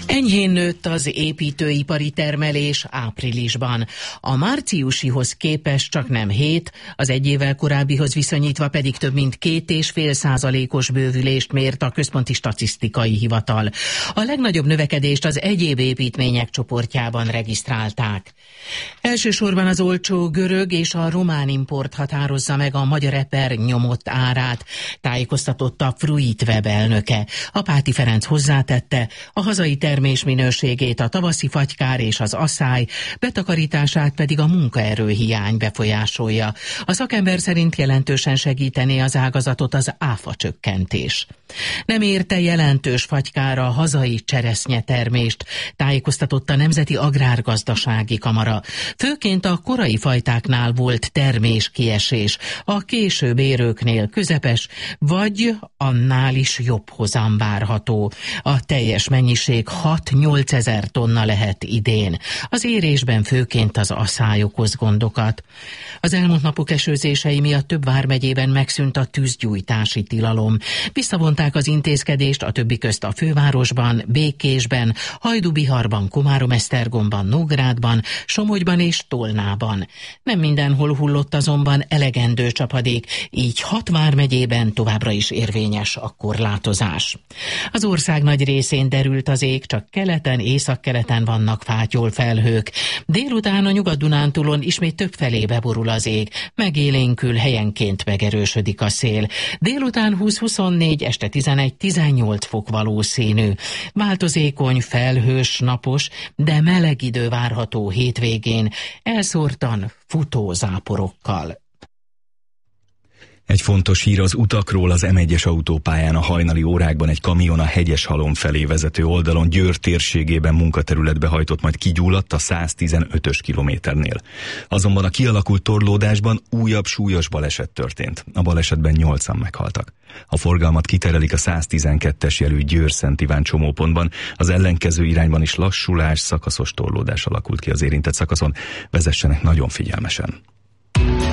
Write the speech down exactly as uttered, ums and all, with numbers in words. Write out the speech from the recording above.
Enyhén nőtt az építőipari termelés áprilisban. A márciusihoz képest csak nem hét, az egy évvel korábbihoz viszonyítva pedig több mint két és fél százalékos bővülést mért a Központi Statisztikai Hivatal. A legnagyobb növekedést az egyéb építmények csoportjában regisztrálták. Elsősorban az olcsó görög és a román import határozza meg a magyar eper nyomott árát, tájékoztatott a Fruitweb elnöke. Apáti Ferenc hozzátette, a hazai termés minőségét a tavaszi fagykár és az aszály, betakarítását pedig a munkaerőhiány befolyásolja. A szakember szerint jelentősen segítené az ágazatot az áfa csökkentés. Nem érte jelentős fagykára a hazai cseresznyetermést, tájékoztatott a Nemzeti Agrárgazdasági Kamara. Főként a korai fajtáknál volt terméskiesés, a később érőknél közepes, vagy annál is jobb hozam várható. A teljes mennyiség hat-nyolc ezer tonna lehet idén. Az érésben főként az aszály okoz gondokat. Az elmúlt napok esőzései miatt több vármegyében megszűnt a tűzgyújtási tilalom. Visszavonták az intézkedést a többi közt a fővárosban, Békésben, Hajdúbiharban, Komárom-Esztergomban, Nógrádban, Somogyban és Tolnában. Nem mindenhol hullott azonban elegendő csapadék, így hat vármegyében továbbra is érvényes a korlátozás. Az ország nagy részén derült az ég, csak keleten, északkeleten vannak fátyol felhők. Délután a Nyugat-Dunántúlon ismét több felé beborul az ég, megélénkül, helyenként megerősödik a szél. Délután húsz-huszonnégy, este tizenegy-tizennyolc fok valószínű. Változékony, felhős, napos, de meleg idő várható hétvégén, elszórtan futózáporokkal. Egy fontos hír az utakról: az em egyes autópályán a hajnali órákban egy kamion a Hegyeshalom felé vezető oldalon Győr térségében munkaterületbe hajtott, majd kigyulladt a száztizenötös kilométernél. Azonban a kialakult torlódásban újabb súlyos baleset történt. A balesetben nyolcan meghaltak. A forgalmat kiterelik a száztizenkettes jelű Győr-Szent Iván csomópontban, az ellenkező irányban is lassulás, szakaszos torlódás alakult ki az érintett szakaszon. Vezessenek nagyon figyelmesen.